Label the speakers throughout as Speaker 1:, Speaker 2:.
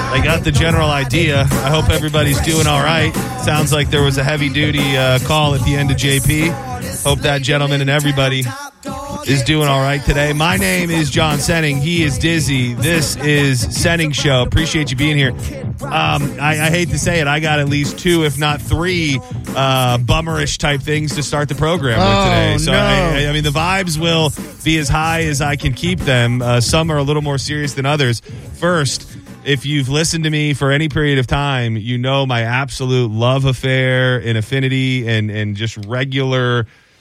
Speaker 1: I got the general idea. I hope everybody's doing all right. Sounds like there was a heavy-duty call at the end of JP. Hope that gentleman and everybody is doing all right today. My name is John Senning. He is Dizzy. This is Senning Show. Appreciate you being here. I hate to say it. I got at least 2, if not 3, bummerish type things to start the program with today. So,
Speaker 2: no.
Speaker 1: I mean, the vibes will be as high as I can keep them. Some are a little more serious than others. First, if you've listened to me for any period of time, you know my absolute love affair and affinity and just regular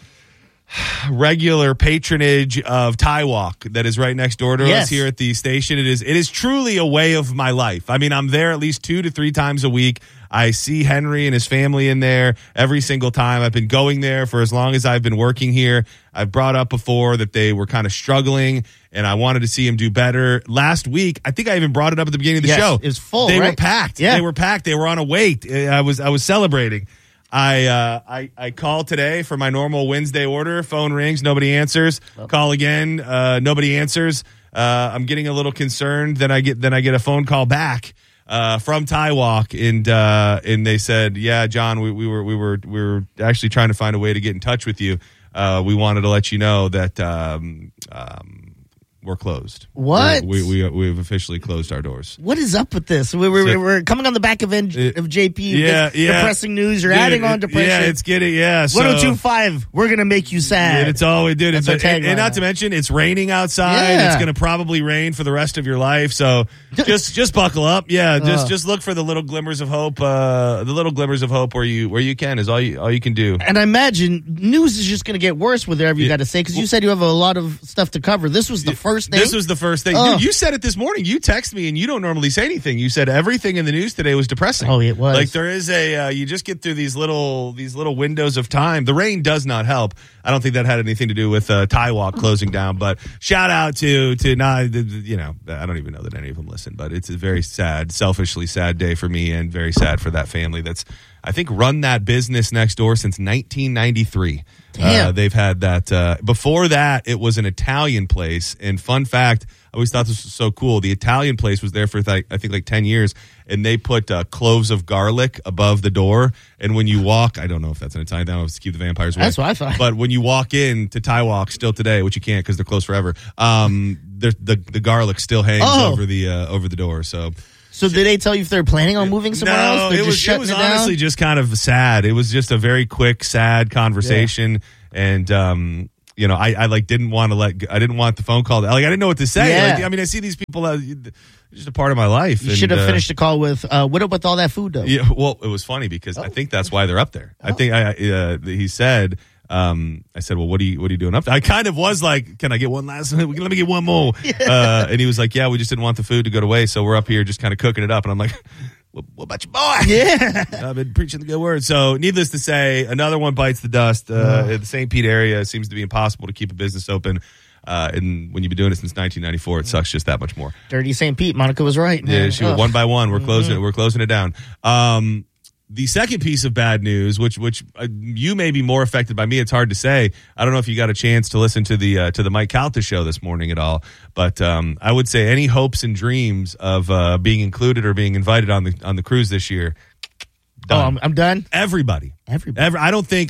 Speaker 1: patronage of Thai Walk that is right next door to us here at the station. It is truly a way of my life. I mean, I'm there at least 2 to 3 times a week. I see Henry and his family in there every single time. I've been going there for as long as I've been working here. I've brought up before that they were kind of struggling, and I wanted to see them do better. Last week, I think I even brought it up at the beginning of the show.
Speaker 2: It was full,
Speaker 1: They
Speaker 2: right?
Speaker 1: were packed.
Speaker 2: Yeah.
Speaker 1: They were packed. They were on a wait. I was celebrating. I called today for my normal Wednesday order. Phone rings, nobody answers. Call again, nobody answers. I'm getting a little concerned. Then I get a phone call back from Thai Walk, and they said, "Yeah, John, we were actually trying to find a way to get in touch with you. We wanted to let you know that we're closed.
Speaker 2: What?
Speaker 1: We've officially closed our doors.
Speaker 2: What is up with this? We're coming on the back of JP.
Speaker 1: Yeah,
Speaker 2: depressing news. You're adding on depression.
Speaker 1: Yeah, it's getting, So,
Speaker 2: 1025, we're going to make you sad.
Speaker 1: It's all we did.
Speaker 2: That's our tagline.
Speaker 1: And not to mention, it's raining outside.
Speaker 2: Yeah.
Speaker 1: It's going to probably rain for the rest of your life. So just buckle up. Yeah, just look for the little glimmers of hope. The little glimmers of hope where you can is all you can do.
Speaker 2: And I imagine news is just going to get worse with whatever you got to say, because you said you have a lot of stuff to cover. This was the first thing.
Speaker 1: This was the first thing. Dude, you said it this morning. You text me, and you don't normally say anything. You said everything in the news today was depressing.
Speaker 2: Oh, it was.
Speaker 1: Like there is you just get through these little windows of time. The rain does not help. I don't think that had anything to do with Thai Walk closing down. But shout out to not, I don't even know that any of them listen. But it's a very sad, selfishly sad day for me, and very sad for that family that's, I think, run that business next door since 1993.
Speaker 2: Damn.
Speaker 1: They've had that. Before that, it was an Italian place. And fun fact, I always thought this was so cool. The Italian place was there for, I think, 10 years. And they put cloves of garlic above the door. And when you walk, I don't know if that's an Italian thing. I to keep the vampires away.
Speaker 2: That's what I thought.
Speaker 1: But when you walk in to Thai Walk still today, which you can't because they're closed forever, the garlic still hangs over the door. So
Speaker 2: did they tell you if they're planning on moving somewhere else? They're just shutting
Speaker 1: it was
Speaker 2: down?
Speaker 1: honestly just kind of sad. It was just a very quick, sad conversation. Yeah. And, I didn't want the phone call. I didn't know what to say.
Speaker 2: Yeah.
Speaker 1: I see these people, just a part of my life.
Speaker 2: You should have finished the call with, what up with all that food, though?
Speaker 1: Yeah, well, it was funny because I think that's why they're up there. I think he said, I said, well, what are you doing up there? I kind of was like, can I get one last? Let me get one more. Yeah. And he was like, yeah, we just didn't want the food to go to waste, so we're up here just kind of cooking it up. And I'm like, what about your boy? Yeah. I've been preaching the good word. So needless to say, another one bites the dust. The St. Pete area, it seems to be impossible to keep a business open. And when you've been doing it since 1994, it sucks just that much more.
Speaker 2: Dirty St. Pete. Monica was right. Man.
Speaker 1: Yeah, she went one by one. We're closing it down. The second piece of bad news, which you may be more affected by me, it's hard to say. I don't know if you got a chance to listen to the Mike Calta show this morning at all, but I would say any hopes and dreams of being included or being invited on the cruise this year. Done.
Speaker 2: Oh, I'm done.
Speaker 1: Everybody. I don't think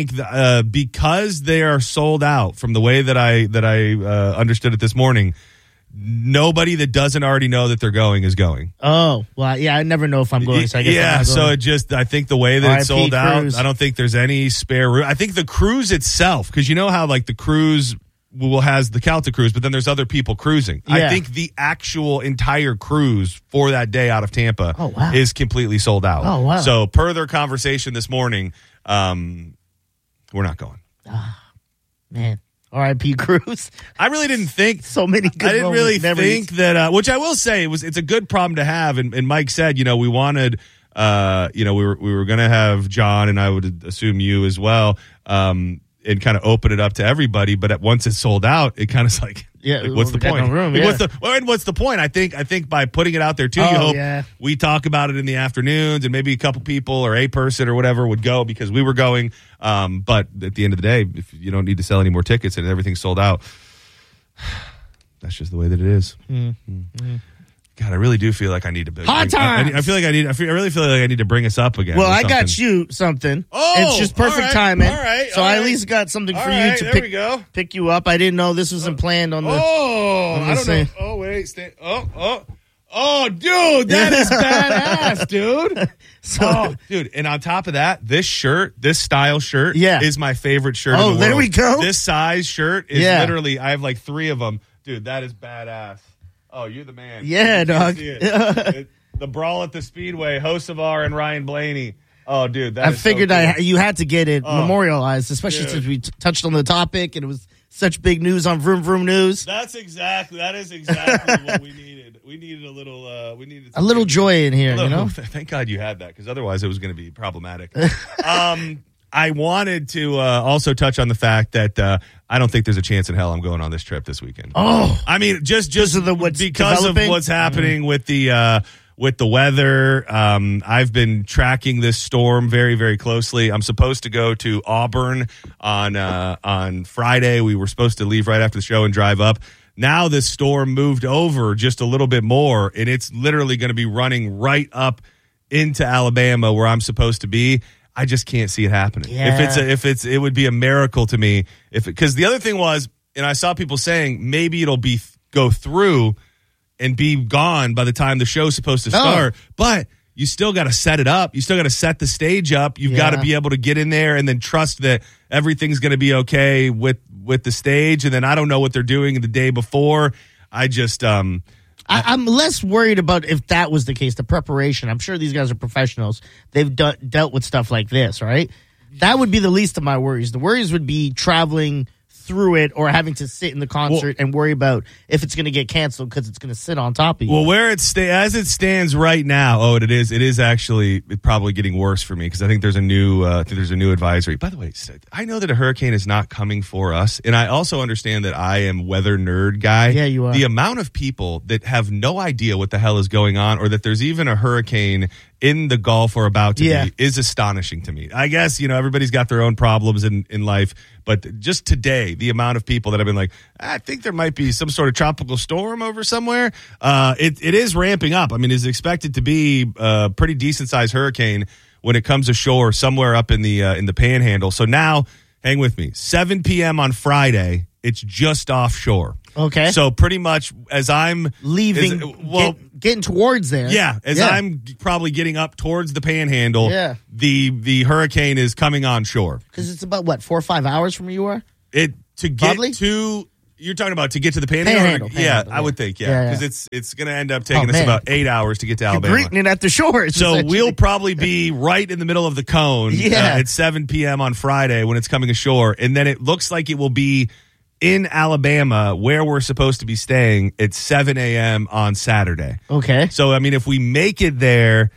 Speaker 1: because they are sold out from the way that I understood it this morning. Nobody that doesn't already know that they're going is going.
Speaker 2: Oh, well, yeah, I never know if I'm going. So I guess
Speaker 1: I think the way that it's sold
Speaker 2: cruise.
Speaker 1: out, I don't think there's any spare room. I think the cruise itself, because you know how the cruise has the Calta cruise, but then there's other people cruising. Yeah. I think the actual entire cruise for that day out of Tampa is completely sold out.
Speaker 2: Oh, wow.
Speaker 1: So per their conversation this morning, we're not going.
Speaker 2: Man. R.I.P. Cruise.
Speaker 1: I really didn't think
Speaker 2: so many good
Speaker 1: I didn't really think that, which I will say it's a good problem to have. And Mike said, we wanted, we were going to have John, and I would assume you as well, and kind of open it up to everybody. But once it's sold out, it kind of is like, what's the point?
Speaker 2: No room,
Speaker 1: what's the point? I think by putting it out there too, you hope we talk about it in the afternoons, and maybe a couple people or a person or whatever would go because we were going. But at the end of the day, if you don't need to sell any more tickets and everything's sold out, that's just the way that it is. God, I really do feel like I need to.
Speaker 2: Hot times.
Speaker 1: I really feel like I need to bring us up again.
Speaker 2: Well, I got you something.
Speaker 1: Oh,
Speaker 2: it's just perfect timing.
Speaker 1: All right.
Speaker 2: So I at least got something for you to pick you up. I didn't know this wasn't planned on the.
Speaker 1: I don't know. Oh wait, Oh, dude, that is badass, dude. Dude, and on top of that, this style shirt, is my favorite shirt in the world.
Speaker 2: There we go.
Speaker 1: This size shirt is literally, I have like 3 of them. Dude, that is badass. Oh, you're the man.
Speaker 2: Yeah, dog.
Speaker 1: The Brawl at the Speedway, Hocevar and Ryan Blaney. Oh, dude,
Speaker 2: I figured you had to get it memorialized, especially since we touched on the topic and it was such big news on Vroom Vroom News.
Speaker 1: That is exactly what we needed. We needed a little
Speaker 2: joy in here, you know?
Speaker 1: Thank God you had that, because otherwise it was going to be problematic. I wanted to also touch on the fact that I don't think there's a chance in hell I'm going on this trip this weekend.
Speaker 2: Oh,
Speaker 1: I mean, just
Speaker 2: because
Speaker 1: of what's happening with the weather. I've been tracking this storm very, very closely. I'm supposed to go to Auburn on Friday. We were supposed to leave right after the show and drive up. Now this storm moved over just a little bit more, and it's literally going to be running right up into Alabama where I'm supposed to be. I just can't see it happening.
Speaker 2: Yeah.
Speaker 1: It would be a miracle to me because the other thing was, and I saw people saying maybe it'll go through and be gone by the time the show's supposed to start, but you still got to set it up. You still got to set the stage up. You've got to be able to get in there and then trust that everything's going to be okay with the stage. And then I don't know what they're doing the day before. I just, I'm
Speaker 2: less worried about if that was the case, the preparation. I'm sure these guys are professionals. They've dealt with stuff like this, right? That would be the least of my worries. The worries would be traveling through it or having to sit in the concert and worry about if it's going to get canceled because it's going to sit on top of you.
Speaker 1: Well, as it stands right now, it is actually probably getting worse for me because I think there's a new advisory. By the way, I know that a hurricane is not coming for us, and I also understand that I am weather nerd guy.
Speaker 2: Yeah, you are.
Speaker 1: The amount of people that have no idea what the hell is going on or that there's even a hurricane in the Gulf or about to be is astonishing to me. I guess, everybody's got their own problems in life, but just today, the amount of people that have been like, I think there might be some sort of tropical storm over somewhere. It is ramping up. I mean, it's expected to be a pretty decent sized hurricane when it comes ashore somewhere up in the Panhandle. So now, hang with me, 7 p.m. on Friday, it's just offshore.
Speaker 2: Okay.
Speaker 1: So pretty much as I'm
Speaker 2: leaving, getting towards there.
Speaker 1: Yeah. I'm probably getting up towards the Panhandle.
Speaker 2: Yeah.
Speaker 1: The hurricane is coming on shore.
Speaker 2: Because it's about 4 or 5 hours from where you are?
Speaker 1: You're talking about to get to the Panhandle?
Speaker 2: Panhandle,
Speaker 1: I would think, because it's going to end up taking us about 8 hours to get to Alabama.
Speaker 2: You're greeting it at the shore.
Speaker 1: So we'll probably be right in the middle of the cone at 7 p.m. on Friday when it's coming ashore. And then it looks like it will be in Alabama where we're supposed to be staying at 7 a.m. on Saturday.
Speaker 2: Okay.
Speaker 1: So, I mean, if we can make it there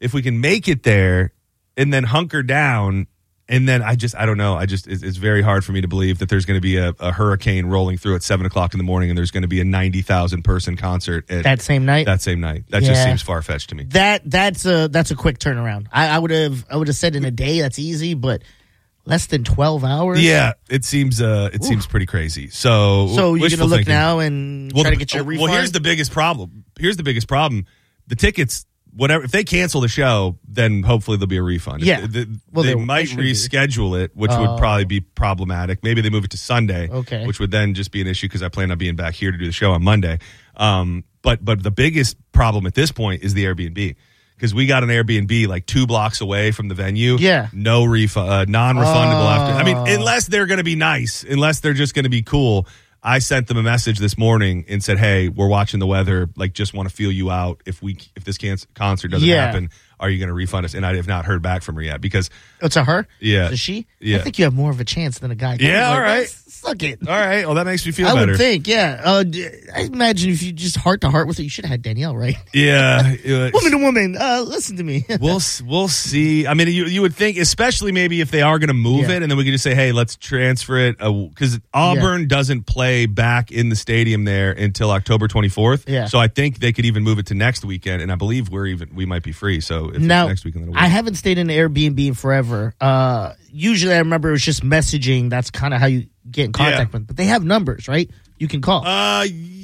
Speaker 1: and then hunker down, and then I don't know. It's very hard for me to believe that there's going to be a hurricane rolling through at 7 o'clock in the morning and there's going to be a 90,000 person concert
Speaker 2: that same night.
Speaker 1: That just seems far fetched to me.
Speaker 2: That's a quick turnaround. I would have said in a day that's easy, but less than 12 hours?
Speaker 1: Yeah, it seems pretty crazy. So
Speaker 2: you're going to look now and try to get your refund?
Speaker 1: Well, here's the biggest problem. The tickets, whatever, if they cancel the show, then hopefully there'll be a refund.
Speaker 2: Yeah.
Speaker 1: They might reschedule it, which would probably be problematic. Maybe they move it to Sunday, which would then just be an issue because I plan on being back here to do the show on Monday. But the biggest problem at this point is the Airbnb. Because we got an Airbnb like 2 blocks away from the venue.
Speaker 2: Yeah.
Speaker 1: No refund, non-refundable after. I mean, unless they're going to be nice, unless they're just going to be cool. I sent them a message this morning and said, hey, we're watching the weather. Like, just want to feel you out. If this concert doesn't happen, are you going to refund us? And I have not heard back from her yet because.
Speaker 2: It's a her?
Speaker 1: Yeah.
Speaker 2: Is she?
Speaker 1: Yeah.
Speaker 2: I think you have more of a chance than a guy.
Speaker 1: Yeah, all right.
Speaker 2: Suck it.
Speaker 1: All right. Well, that makes me feel better.
Speaker 2: I would think, yeah. I imagine if you just heart to heart with it, you should have had Danielle, right?
Speaker 1: Yeah.
Speaker 2: Woman to woman, listen to me.
Speaker 1: We'll see. I mean, you would think, especially maybe if they are going to move it, and then we could just say, hey, let's transfer it. Because Auburn doesn't play back in the stadium there until October 24th.
Speaker 2: Yeah.
Speaker 1: So I think they could even move it to next weekend, and I believe we might be free. So if
Speaker 2: now,
Speaker 1: it's next weekend, then
Speaker 2: I haven't stayed in an Airbnb in forever. Usually I remember it was just messaging. That's kind of how you get in contact with them. But they have numbers, right? You can call.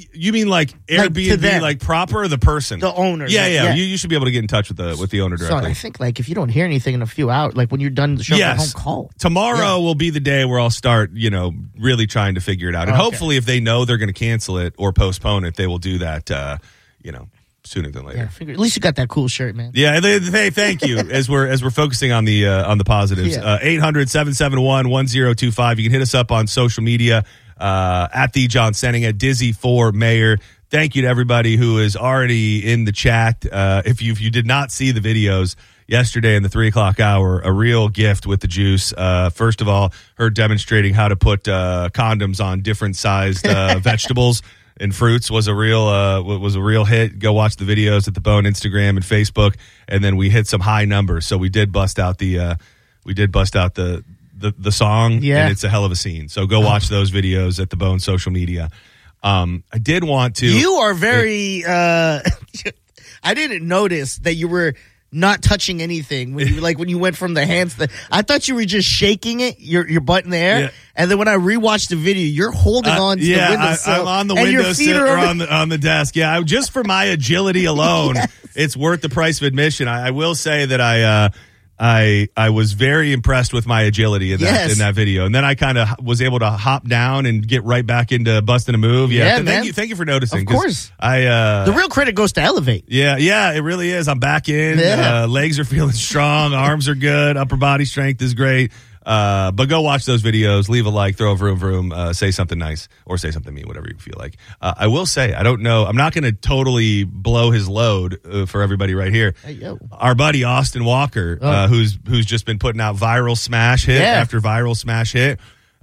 Speaker 1: You mean like Airbnb, like proper, or the person?
Speaker 2: The owner.
Speaker 1: Yeah. You should be able to get in touch with the owner directly.
Speaker 2: So I think like if you don't hear anything in a few hours, like when you're done the show,
Speaker 1: yes.
Speaker 2: home, call.
Speaker 1: Tomorrow will be the day where I'll start, really trying to figure it out. And hopefully if they know they're going to cancel it or postpone it, they will do that, sooner than later.
Speaker 2: Yeah, at least you got that cool shirt, man.
Speaker 1: Yeah, hey, thank you. As we're focusing on the positives. 800-771-1025. You can hit us up on social media at the John Senning, at Dizzy for Mayor. Thank you to everybody who is already in the chat. If you did not see the videos yesterday in the 3:00 hour, a real gift with the juice. First of all, her demonstrating how to put condoms on different sized vegetables and fruits was a real hit. Go watch the videos at the Bone Instagram and Facebook, and then we hit some high numbers. So we did bust out the song, and it's a hell of a scene. So go watch those videos at the Bone social media. I did want to.
Speaker 2: You are very. I didn't notice that you were not touching anything when you went from the hands. I thought you were just shaking it, your butt in the air, and then when I rewatched the video, you're holding on to the windowsill.
Speaker 1: I'm on the windowsill or on the desk. Yeah, just for my agility alone, it's worth the price of admission. I will say that I was very impressed with my agility in that video, and then I kind of was able to hop down and get right back into busting a move. Thank you for noticing.
Speaker 2: Of course,
Speaker 1: the
Speaker 2: real credit goes to Elevate.
Speaker 1: Yeah, it really is. I'm back in. Legs are feeling strong. Arms are good. Upper body strength is great. But go watch those videos, leave a like, throw a vroom, say something nice or say something mean, whatever you feel like. I will say, I don't know. I'm not going to totally blow his load for everybody right here.
Speaker 2: Hey,
Speaker 1: our buddy Austin Walker, who's just been putting out viral smash hit after viral smash hit,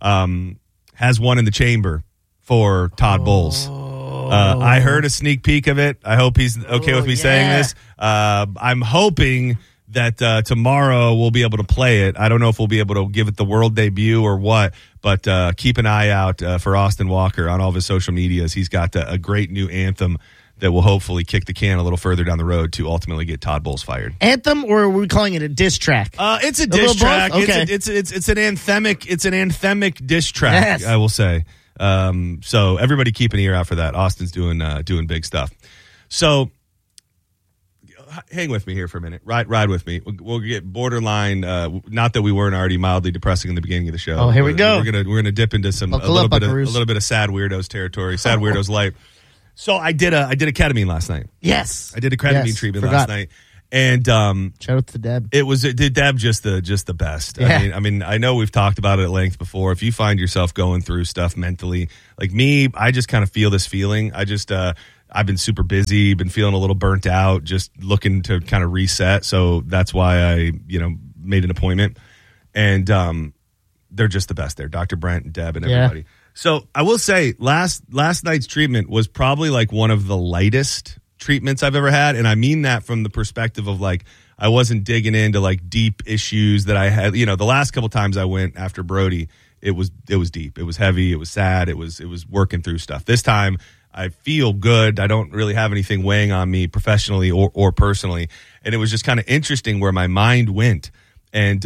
Speaker 1: has one in the chamber for Todd Bowles. I heard a sneak peek of it. I hope he's okay with me saying this. I'm hoping that tomorrow we'll be able to play it. I don't know if we'll be able to give it the world debut or what, but keep an eye out for Austin Walker on all of his social medias. He's got a great new anthem that will hopefully kick the can a little further down the road to ultimately get Todd Bowles fired. Anthem, or are we calling it a diss track? It's a diss track. Okay. It's an anthemic diss track, yes. I will say. So everybody keep an ear out for that. Austin's doing big stuff. So hang with me here for a minute. Ride with me. We'll get borderline. Not that we weren't already mildly depressing in the beginning of the show. Oh, here we go. We're gonna dip into some a little bit of sad weirdos territory. Sad weirdos light. So I did ketamine last night. Yes, I did a ketamine treatment last night, and shout out to Deb. Did Deb just the best. Yeah. I mean, I know we've talked about it at length before. If you find yourself going through stuff mentally, like me, I just kind of feel this feeling. I've been super busy, been feeling a little burnt out, just looking to kind of reset. So that's why I, made an appointment. And they're just the best there, Dr. Brent and Deb and everybody. Yeah. So I will say last night's treatment was probably like one of the lightest treatments I've ever had. And I mean that from the perspective of like, I wasn't digging into like deep issues that I had. The last couple times I went after Brody, it was deep. It was heavy. It was sad. It was working through stuff. This time, I feel good. I don't really have anything weighing on me professionally or personally. And it was just kind of interesting where my mind went. And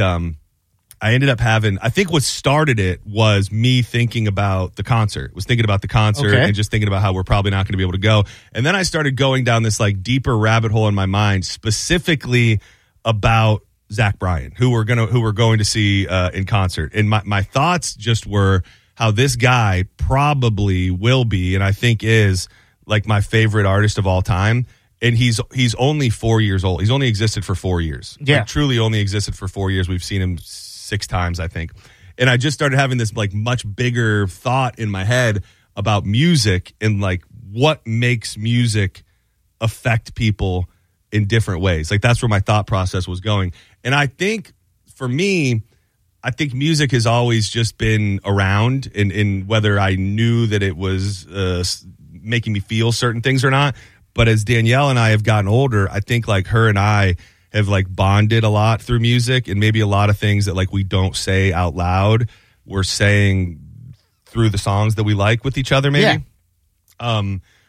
Speaker 1: I ended up I think what started it was me thinking about the concert. And just thinking about how we're probably not going to be able to go. And then I started going down this like deeper rabbit hole in my mind, specifically about Zach Bryan, who we're going to see in concert. And my thoughts just were how this guy probably will be, and I think is, like my favorite artist of all time. And he's only 4 years old. He's only existed for 4 years. Yeah. Like, truly only existed for 4 years. We've seen him 6 times, I think. And I just started having this like much bigger thought in my head about music and like what makes music affect people in different ways. Like that's where my thought process was going. And I think for me, music has always just been around in whether I knew that it was making me feel certain things or not. But as Danielle and I have gotten older, I think like her and I have like bonded a lot through music, and maybe a lot of things that like we don't say out loud, we're saying through the songs that we like with each other maybe. Yeah.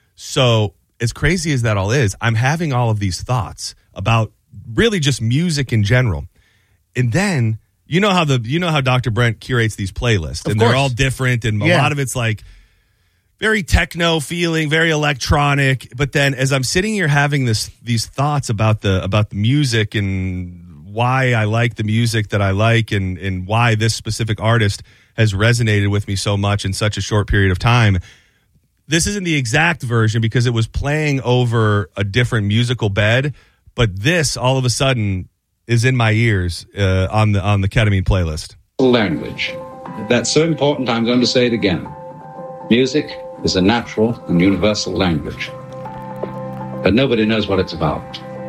Speaker 1: So as crazy as that all is, I'm having all of these thoughts about really just music in general. And then you know how Dr. Brent curates these playlists, and they're all different, and a lot of it's like very techno feeling, very electronic. But then as I'm sitting here having these thoughts about the music and why I like the music that I like and why this specific artist has resonated with me so much in such a short period of time. This isn't the exact version because it was playing over a different musical bed, but this all of a sudden is in my ears on the Ketamine playlist.
Speaker 3: Language. That's so important, I'm going to say it again. Music is a natural and universal language, but nobody knows what it's about.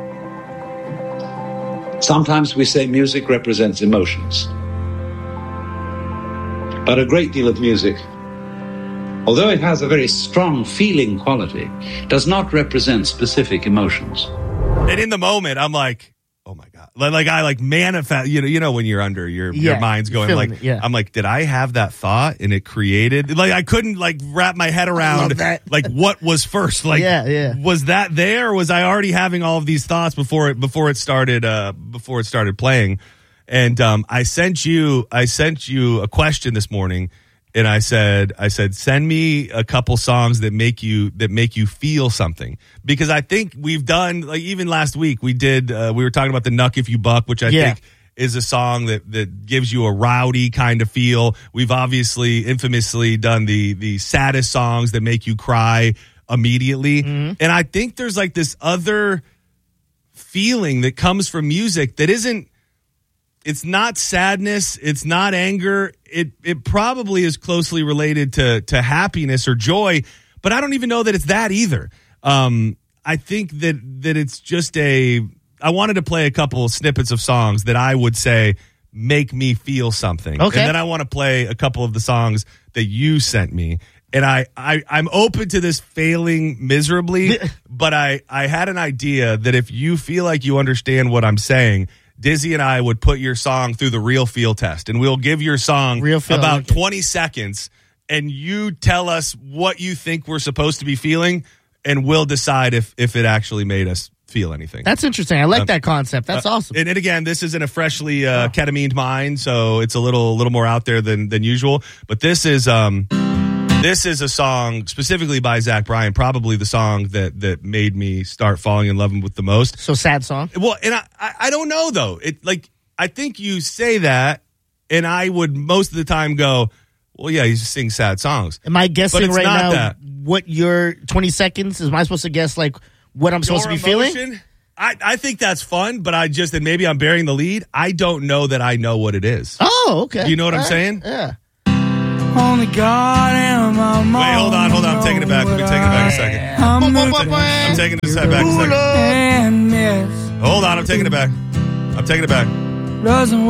Speaker 3: Sometimes we say music represents emotions, but a great deal of music, although it has a very strong feeling quality, does not represent specific emotions.
Speaker 1: And in the moment, I'm like, oh my God. Like I like manifest, you know, when you're under your mind's going like, I'm like, did I have that thought and it created, like, I couldn't like wrap my head around like what was first, like, was that there or was I already having all of these thoughts before it started playing? And, I sent you a question this morning. And I said, send me a couple songs that make you feel something, because I think we've done, like even last week we did, we were talking about the Nuck If You Buck, which I think is a song that gives you a rowdy kind of feel. We've obviously infamously done the saddest songs that make you cry immediately. Mm-hmm. And I think there's like this other feeling that comes from music that isn't, it's not sadness. It's not anger. It probably is closely related to happiness or joy, but I don't even know that it's that either. I think that it's just I wanted to play a couple snippets of songs that I would say make me feel something. Okay. And then I want to play a couple of the songs that you sent me. And I'm open to this failing miserably, but I had an idea that if you feel like you understand what I'm saying, Dizzy and I would put your song through the real feel test, and we'll give your song about 20 seconds, and you tell us what you think we're supposed to be feeling, and we'll decide if it actually made us feel anything.
Speaker 2: That's interesting. I like that concept. That's awesome.
Speaker 1: And again, this isn't a freshly ketamine mind, so it's a little more out there than usual. But this is a song specifically by Zach Bryan, probably the song that made me start falling in love with the most.
Speaker 2: So sad song?
Speaker 1: Well, and I don't know, though. I think you say that, and I would most of the time go, well, yeah, he's just singing sad songs.
Speaker 2: Am I guessing right now what your 20 seconds? Am I supposed to guess, like, what I'm supposed to be feeling?
Speaker 1: I think that's fun, but and maybe I'm bearing the lead. I don't know that I know what it is.
Speaker 2: Oh, okay.
Speaker 1: You know what I'm saying?
Speaker 2: Yeah.
Speaker 4: Only God and my mom.
Speaker 1: Wait, hold on. I'm taking it back. Let me take it back a second. I'm taking it back a second. Hold on, I'm taking it back. Doesn't